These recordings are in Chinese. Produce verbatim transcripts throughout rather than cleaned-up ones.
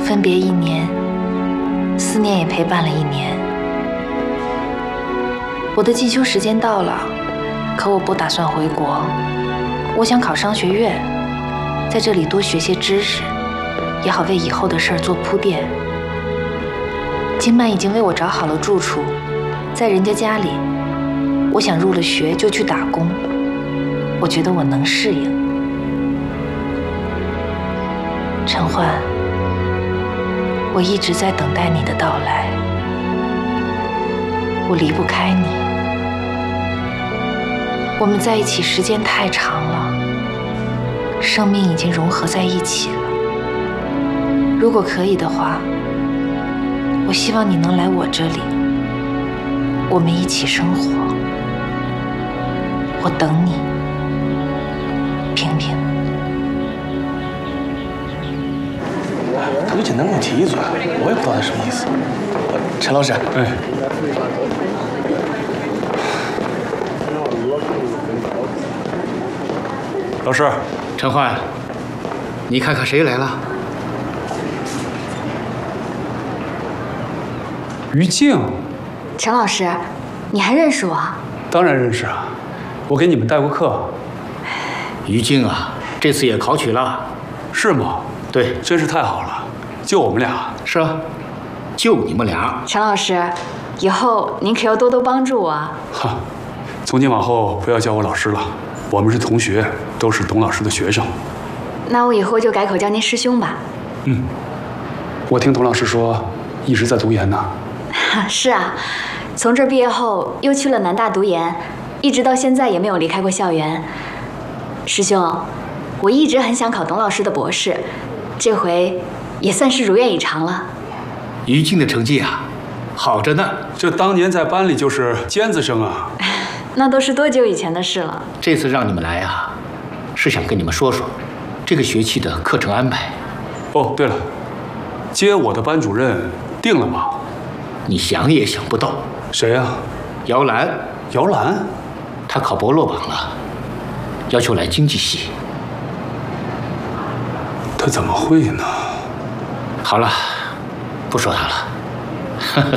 分别一年，思念也陪伴了一年。我的进修时间到了，可我不打算回国，我想考商学院，在这里多学些知识，也好为以后的事儿做铺垫。金曼已经为我找好了住处，在人家家里，我想入了学就去打工，我觉得我能适应。陈焕，我一直在等待你的到来，我离不开你，我们在一起时间太长了，生命已经融合在一起了。如果可以的话，我希望你能来我这里，我们一起生活。我等你，萍萍。 他就简单跟我提一嘴，我也不知道他什么意思。陈老师，哎，老师， 陈焕，你看看谁来了？ 于静。 陈老师，你还认识我？ 当然认识啊，我给你们带过课。 于静啊，这次也考取了。 是吗？ 对， 真是太好了，就我们俩。 是啊，就你们俩。 陈老师，以后您可要多多帮助我啊。 哈，从今往后不要叫我老师了，我们是同学，都是董老师的学生。 那我以后就改口叫您师兄吧。 嗯，我听董老师说，一直在读研呢。 是啊，从这儿毕业后又去了南大读研，一直到现在也没有离开过校园。师兄，我一直很想考董老师的博士，这回也算是如愿以偿了。 于静的成绩啊，好着呢。 这当年在班里就是尖子生啊。 那都是多久以前的事了。 这次让你们来啊，是想跟你们说说这个学期的课程安排。 哦，对了，接我的班主任定了吗？ 你想也想不到。 谁呀？ 姚兰。 姚兰， 她考博落榜了，要求来经济系。 她怎么会呢？ 好了，不说她了。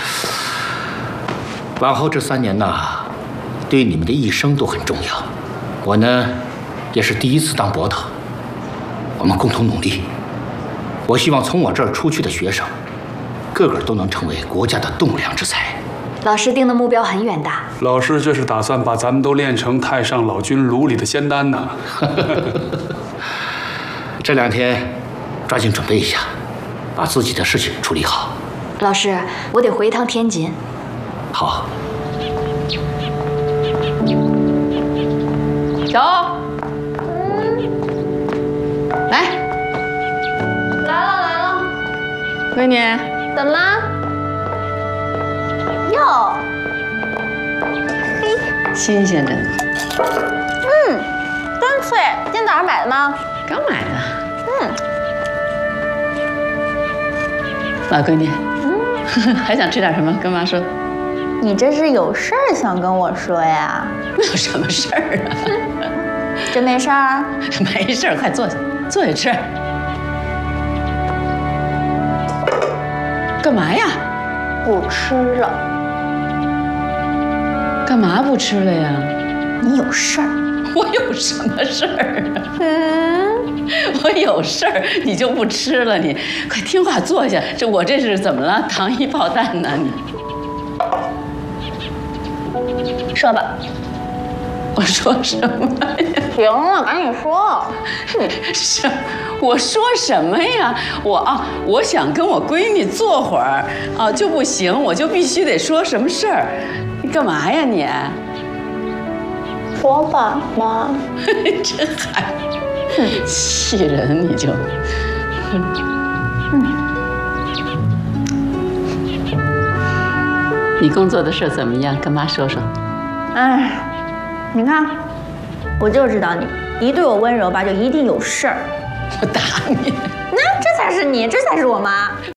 往后这三年呐，对你们的一生都很重要。我呢，也是第一次当博头，我们共同努力。我希望从我这儿出去的学生，个个都能成为国家的栋梁之才。 老师定的目标很远大。 老师这是打算把咱们都练成太上老君炉里的仙丹呢。 这两天抓紧准备一下，把自己的事情处理好。 老师，我得回一趟天津。 好。 走。来。 来了来了。 闺女。 怎么啦？哟。嘿。 新鲜着呢。 嗯，干脆。今天早上买的吗？ 刚买的。 嗯。 老闺女。嗯。还想吃点什么？跟妈说。 你这是有事儿想跟我说呀？ 有什么事儿啊？ 真没事儿？ 没事儿，快坐下，坐下吃。干嘛呀？ 不吃了。 干嘛不吃了呀？ 你有事儿。 我有什么事儿啊？ 嗯， 我有事儿，你就不吃了？你快听话坐下。这我这是怎么了？糖衣炮弹呢？你说吧。 我说什么呀？ 行了，赶紧说。 是，我说什么呀？我啊，我想跟我闺女坐会儿啊，就不行，我就必须得说什么事儿。你干嘛呀你？ 说吧，妈。 这还气人，你就。 嗯。 你工作的事怎么样？跟妈说说。 哎，你看，我就知道你一对我温柔吧，就一定有事儿。 我打你！ 那这才是你，这才是我妈。